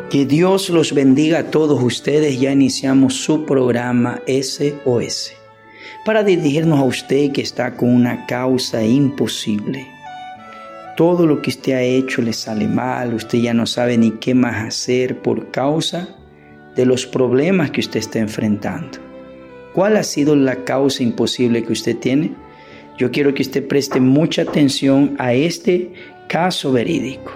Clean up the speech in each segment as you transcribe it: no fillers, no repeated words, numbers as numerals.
Que Dios los bendiga a todos ustedes. Ya iniciamos su programa SOS para dirigirnos a usted que está con una causa imposible. Todo lo que usted ha hecho le sale mal, usted ya no sabe ni qué más hacer por causa de los problemas que usted está enfrentando. ¿Cuál ha sido la causa imposible que usted tiene? Yo quiero que usted preste mucha atención a este caso verídico.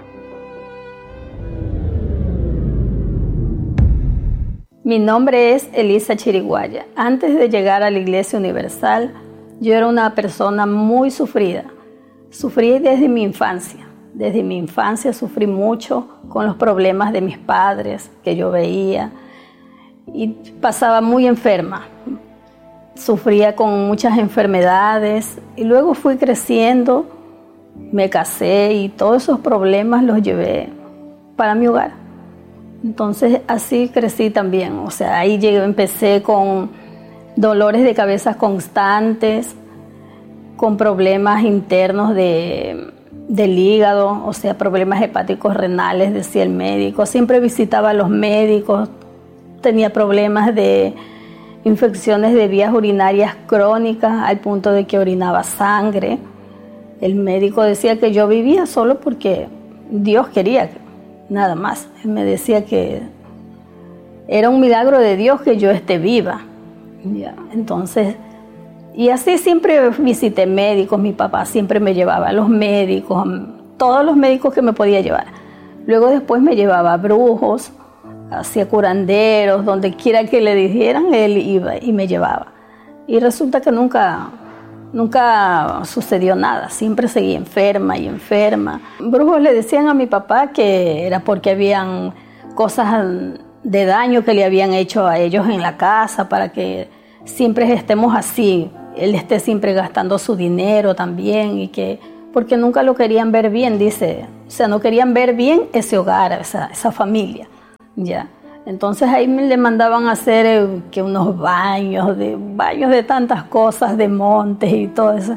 Mi nombre es Elisa Chiriguaya. Antes de llegar a la Iglesia Universal, yo era una persona muy sufrida. Sufrí desde mi infancia. Desde mi infancia sufrí mucho con los problemas de mis padres que yo veía y pasaba muy enferma. Sufría con muchas enfermedades y luego fui creciendo, me casé y todos esos problemas los llevé para mi hogar. Entonces así crecí también, o sea, ahí empecé con dolores de cabeza constantes, con problemas internos del hígado, o sea, problemas hepáticos renales, decía el médico. Siempre visitaba a los médicos, tenía problemas de infecciones de vías urinarias crónicas, al punto de que orinaba sangre. El médico decía que yo vivía solo porque Dios quería, nada más. Él me decía que era un milagro de Dios que yo esté viva. Ya, entonces, y así siempre visité médicos. Mi papá siempre me llevaba a los médicos, todos los médicos que me podía llevar. Luego después me llevaba a brujos, hacia curanderos, donde quiera que le dijeran, él iba y me llevaba. Y resulta que nunca sucedió nada, siempre seguí enferma y enferma. Brujos le decían a mi papá que era porque habían cosas de daño que le habían hecho a ellos en la casa para que siempre estemos así, él esté siempre gastando su dinero también y que porque nunca lo querían ver bien, dice, o sea, no querían ver bien ese hogar, esa familia, ya. Entonces ahí le mandaban a hacer que unos baños de tantas cosas, de montes y todo eso.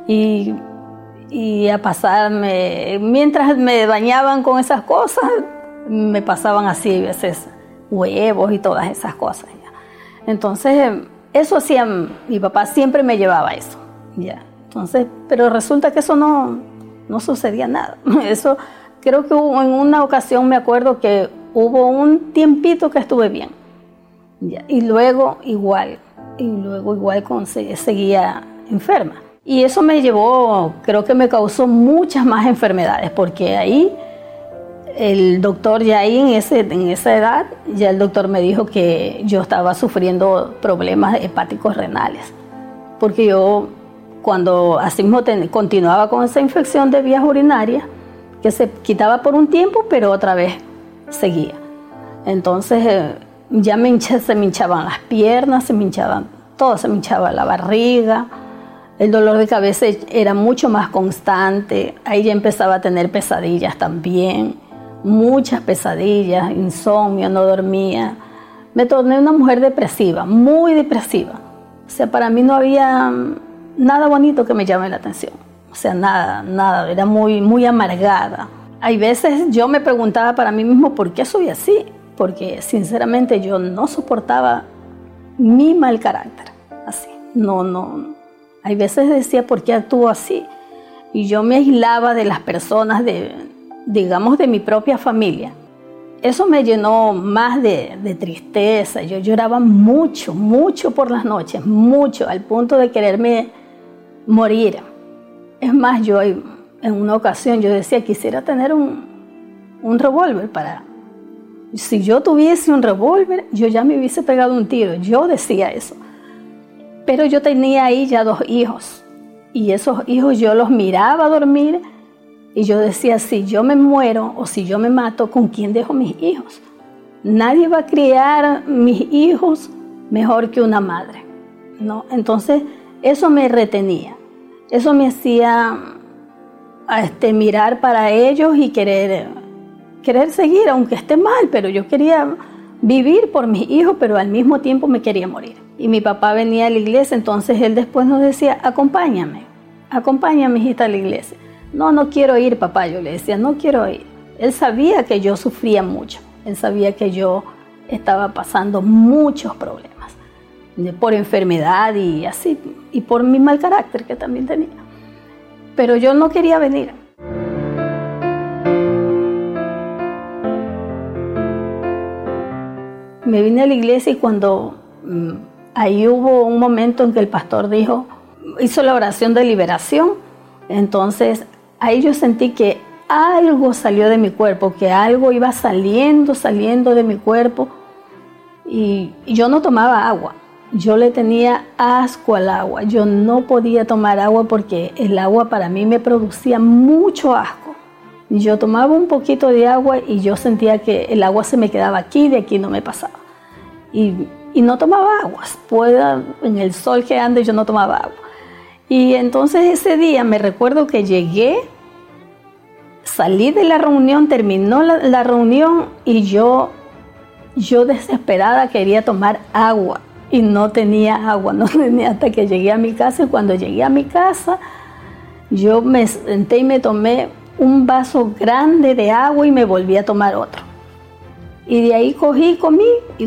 Y a pasarme, mientras me bañaban con esas cosas, me pasaban así a veces huevos y todas esas cosas. ¿Ya? Entonces eso hacía, mi papá siempre me llevaba eso. ¿Ya? Entonces, pero resulta que eso no sucedía nada. Eso creo que en una ocasión me acuerdo que hubo un tiempito que estuve bien. Ya, y luego igual seguía enferma. Y eso me llevó, creo que me causó muchas más enfermedades, porque ahí el doctor ya ahí en esa edad, ya el doctor me dijo que yo estaba sufriendo problemas hepáticos renales. Porque yo cuando así mismo continuaba con esa infección de vías urinarias, que se quitaba por un tiempo, pero otra vez seguía. Entonces ya se me hinchaban las piernas, se me hinchaba la barriga, el dolor de cabeza era mucho más constante, ahí ya empezaba a tener pesadillas también, muchas pesadillas, insomnio, no dormía. Me torné una mujer depresiva, muy depresiva. O sea, para mí no había nada bonito que me llame la atención. O sea, nada, era muy amargada. Hay veces yo me preguntaba para mí mismo por qué soy así, porque sinceramente yo no soportaba mi mal carácter, así, no. Hay veces decía por qué actúo así, y yo me aislaba de las personas, digamos de mi propia familia. Eso me llenó más de tristeza, yo lloraba mucho por las noches, mucho, al punto de quererme morir. Es más, yo en una ocasión yo decía, quisiera tener un revólver para... Si yo tuviese un revólver, yo ya me hubiese pegado un tiro. Yo decía eso. Pero yo tenía ahí ya 2 hijos. Y esos hijos yo los miraba dormir y yo decía, si yo me muero o si yo me mato, ¿con quién dejo mis hijos? Nadie va a criar mis hijos mejor que una madre, ¿no? Entonces, eso me retenía. Eso me hacía mirar para ellos y querer seguir, aunque esté mal, pero yo quería vivir por mis hijos, pero al mismo tiempo me quería morir. Y mi papá venía a la iglesia, entonces él después nos decía, acompáñame, hijita, a la iglesia. No quiero ir, papá, yo le decía, no quiero ir. Él sabía que yo sufría mucho, Él sabía que yo estaba pasando muchos problemas por enfermedad y así, y por mi mal carácter que también tenía. Pero yo no quería venir. Me vine a la iglesia y cuando ahí hubo un momento en que el pastor hizo la oración de liberación, entonces ahí yo sentí que algo salió de mi cuerpo, que algo iba saliendo de mi cuerpo, y yo no tomaba agua. Yo le tenía asco al agua. Yo no podía tomar agua porque el agua para mí me producía mucho asco. Yo tomaba un poquito de agua y yo sentía que el agua se me quedaba aquí, de aquí no me pasaba. Y no tomaba agua. En el sol que ande yo no tomaba agua. Y entonces ese día me recuerdo que salí de la reunión, terminó la reunión y yo desesperada quería tomar agua. Y no tenía agua, hasta que llegué a mi casa. Y cuando llegué a mi casa, yo me senté y me tomé un vaso grande de agua y me volví a tomar otro. Y de ahí comí.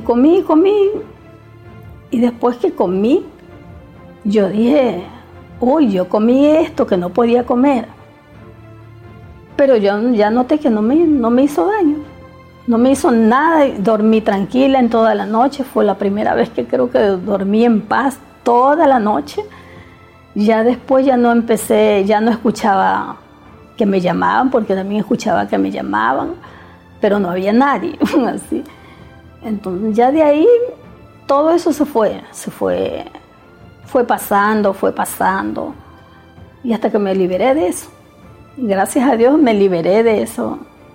Y después que comí, yo dije, yo comí esto que no podía comer. Pero yo ya noté que no me hizo daño. No me hizo nada, dormí tranquila en toda la noche. Fue la primera vez que creo que dormí en paz toda la noche. Ya después ya no escuchaba que me llamaban, porque también escuchaba que me llamaban, pero no había nadie, así. Entonces ya de ahí todo eso se fue pasando, y hasta que me liberé de eso. Gracias a Dios me liberé de eso,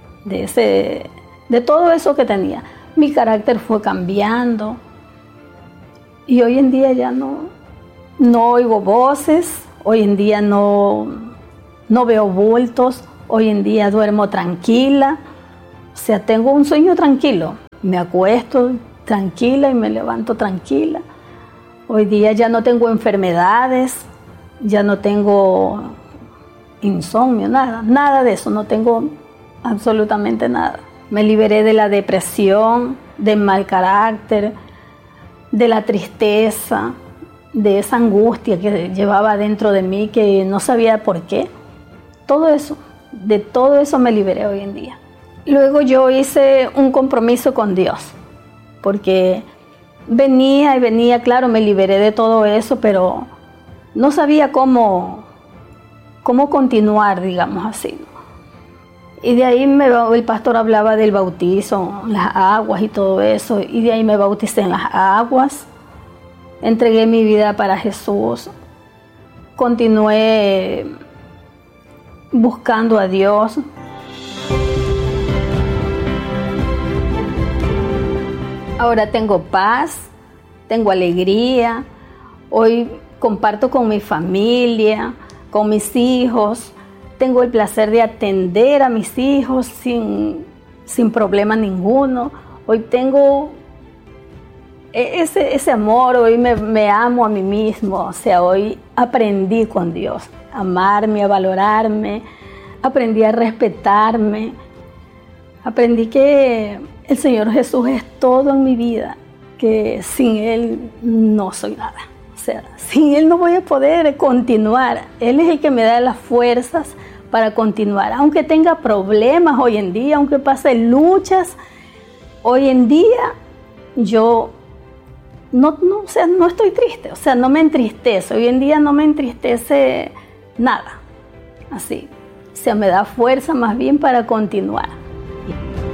de todo eso que tenía. Mi carácter fue cambiando y hoy en día ya no oigo voces, hoy en día no veo bultos, hoy en día duermo tranquila, o sea, tengo un sueño tranquilo, me acuesto tranquila y me levanto tranquila. Hoy día ya no tengo enfermedades, ya no tengo insomnio, nada de eso, no tengo absolutamente nada. Me liberé de la depresión, del mal carácter, de la tristeza, de esa angustia que llevaba dentro de mí, que no sabía por qué. De todo eso me liberé hoy en día. Luego yo hice un compromiso con Dios, porque venía, claro, me liberé de todo eso, pero no sabía cómo continuar, digamos así. Y de ahí el pastor hablaba del bautizo, las aguas y todo eso. Y de ahí me bauticé en las aguas. Entregué mi vida para Jesús. Continué buscando a Dios. Ahora tengo paz, tengo alegría. Hoy comparto con mi familia, con mis hijos. Tengo el placer de atender a mis hijos sin problema ninguno. Hoy tengo ese amor, hoy me amo a mí mismo. O sea, hoy aprendí con Dios a amarme, a valorarme, aprendí a respetarme. Aprendí que el Señor Jesús es todo en mi vida, que sin Él no soy nada. O sea, sin Él no voy a poder continuar. Él es el que me da las fuerzas para continuar. Aunque tenga problemas hoy en día, aunque pase luchas, hoy en día yo no estoy triste. O sea, no me entristece. Hoy en día no me entristece nada. Así. O sea, me da fuerza más bien para continuar.